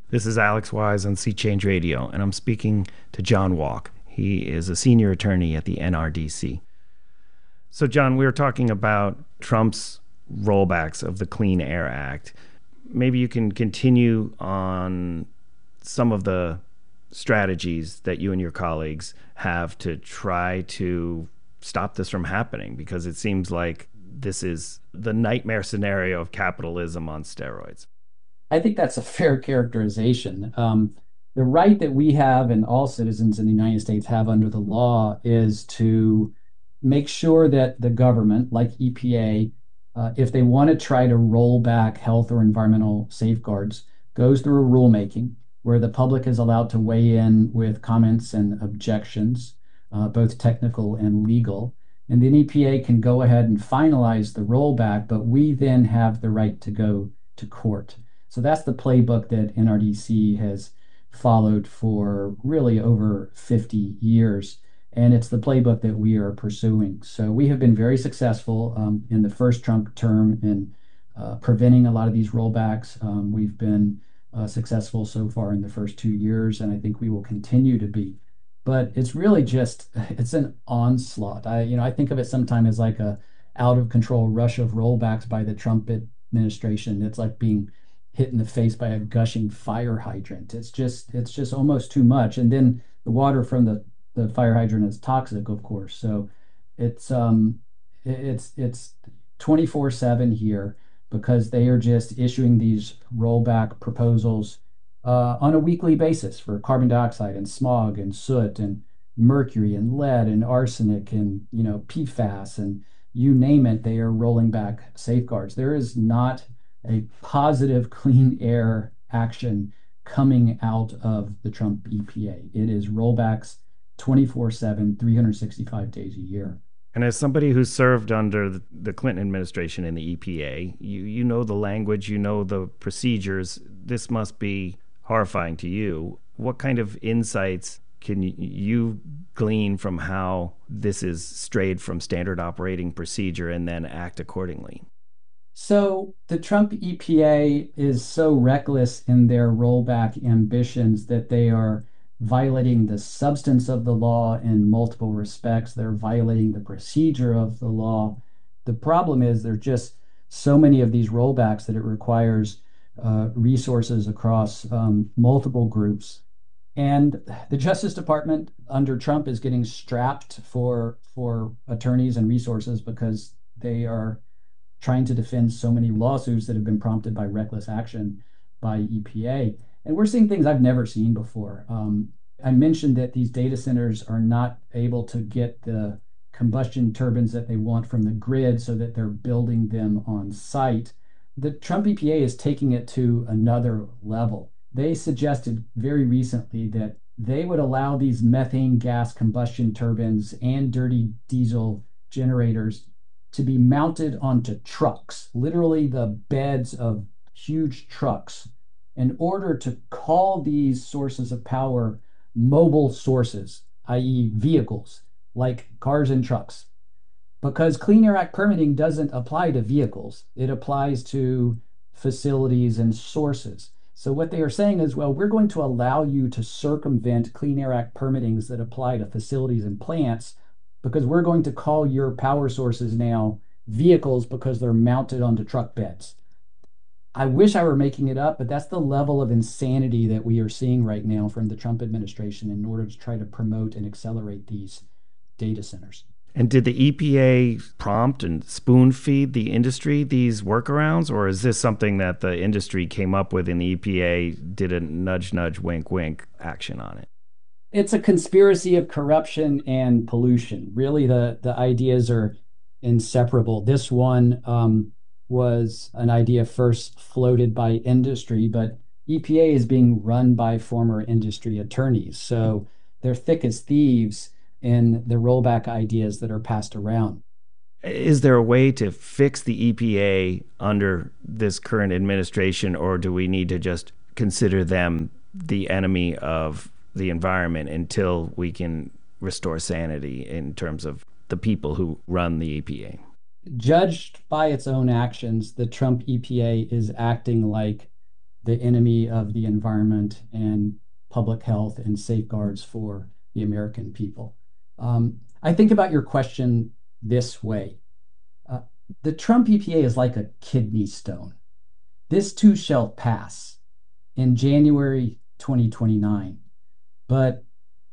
This is Alex Wise on Sea Change Radio, and I'm speaking to John Walk. He is a senior attorney at the NRDC. So, John, we were talking about Trump's rollbacks of the Clean Air Act. Maybe you can continue on some of the strategies that you and your colleagues have to try to stop this from happening, because it seems like this is the nightmare scenario of capitalism on steroids. I think that's a fair characterization. The right that we have and all citizens in the United States have under the law is to make sure that the government, like EPA, if they want to try to roll back health or environmental safeguards, goes through a rulemaking where the public is allowed to weigh in with comments and objections, both technical and legal. And then EPA can go ahead and finalize the rollback, but we then have the right to go to court. So that's the playbook that NRDC has followed for really over 50 years. And it's the playbook that we are pursuing. So we have been very successful in the first Trump term in preventing a lot of these rollbacks. We've been successful so far in the first 2 years, and I think we will continue to be. But it's really just it's an onslaught. I think of it sometimes as like a out of control rush of rollbacks by the Trump administration. It's like being hit in the face by a gushing fire hydrant. It's just almost too much. And then the water from the fire hydrant is toxic, of course. So it's 24/7 here because they are just issuing these rollback proposals on a weekly basis for carbon dioxide and smog and soot and mercury and lead and arsenic and PFAS and you name it. They are rolling back safeguards. There is not a positive clean air action coming out of the Trump EPA. It is rollbacks 24/7, 365 days a year. And as somebody who served under the Clinton administration in the EPA, you know the language, you know the procedures. This must be horrifying to you. What kind of insights can you glean from how this is strayed from standard operating procedure and then act accordingly? So the Trump EPA is so reckless in their rollback ambitions that they are violating the substance of the law in multiple respects. They're violating the procedure of the law. The problem is there's just so many of these rollbacks that it requires resources across multiple groups. And the Justice Department under Trump is getting strapped for attorneys and resources because they are trying to defend so many lawsuits that have been prompted by reckless action by EPA. And we're seeing things I've never seen before. I mentioned that these data centers are not able to get the combustion turbines that they want from the grid so that they're building them on site. The Trump EPA is taking it to another level. They suggested very recently that they would allow these methane gas combustion turbines and dirty diesel generators to be mounted onto trucks, literally the beds of huge trucks, in order to call these sources of power mobile sources, i.e., vehicles like cars and trucks. Because Clean Air Act permitting doesn't apply to vehicles, it applies to facilities and sources. So what they are saying is, well, we're going to allow you to circumvent Clean Air Act permittings that apply to facilities and plants because we're going to call your power sources now vehicles because they're mounted onto truck beds. I wish I were making it up, but that's the level of insanity that we are seeing right now from the Trump administration in order to try to promote and accelerate these data centers. And did the EPA prompt and spoon feed the industry these workarounds, or is this something that the industry came up with and the EPA did a nudge, nudge, wink, wink action on it? It's a conspiracy of corruption and pollution. Really, the ideas are inseparable. This one was an idea first floated by industry, but EPA is being run by former industry attorneys. So they're thick as thieves in the rollback ideas that are passed around. Is there a way to fix the EPA under this current administration, or do we need to just consider them the enemy of the environment until we can restore sanity in terms of the people who run the EPA? Judged by its own actions, the Trump EPA is acting like the enemy of the environment and public health and safeguards for the American people. I think about your question this way. Uh, the Trump EPA is like a kidney stone. This too shall pass in January 2029. But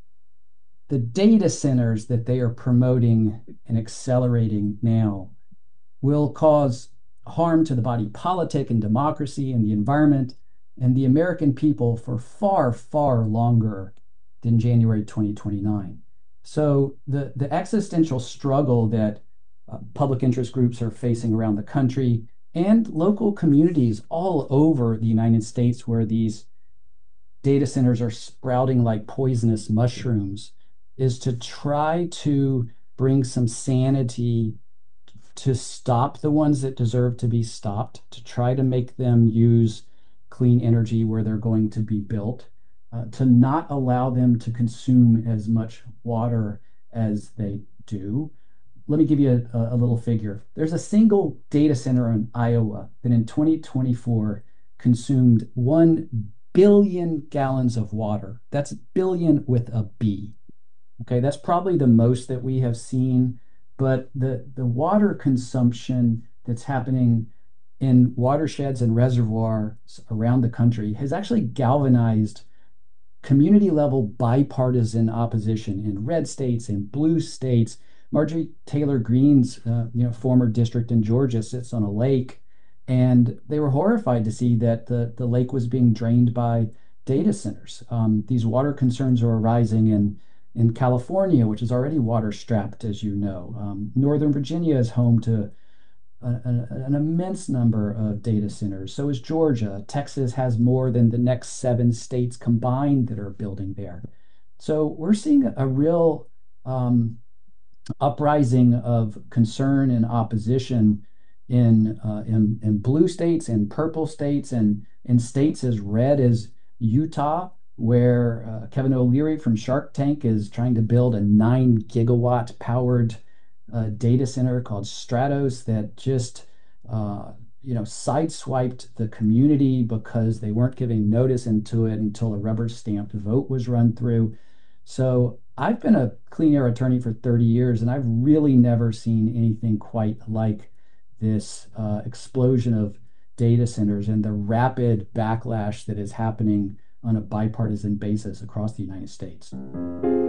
the data centers that they are promoting and accelerating now will cause harm to the body politic and democracy and the environment and the American people for far, far longer than January 2029. So the existential struggle that public interest groups are facing around the country and local communities all over the United States where these data centers are sprouting like poisonous mushrooms is to try to bring some sanity to stop the ones that deserve to be stopped, to try to make them use clean energy where they're going to be built, to not allow them to consume as much water as they do. Let me give you a little figure. There's a single data center in Iowa that in 2024 consumed 1 billion gallons of water. That's billion with a B. Okay, that's probably the most that we have seen, but the water consumption that's happening in watersheds and reservoirs around the country has actually galvanized community level bipartisan opposition in red states and blue states. Marjorie Taylor Greene's former district in Georgia sits on a lake, and they were horrified to see that the lake was being drained by data centers. These water concerns are arising in California, which is already water strapped, as you know. Northern Virginia is home to an immense number of data centers. So is Georgia. Texas has more than the next 7 states combined that are building there. So we're seeing a real uprising of concern and opposition in blue states and purple states and in states as red as Utah, where Kevin O'Leary from Shark Tank is trying to build a 9 gigawatt powered data center called Stratos that just sideswiped the community because they weren't giving notice into it until a rubber stamped vote was run through. So I've been a clean air attorney for 30 years, and I've really never seen anything quite like this explosion of data centers and the rapid backlash that is happening on a bipartisan basis across the United States.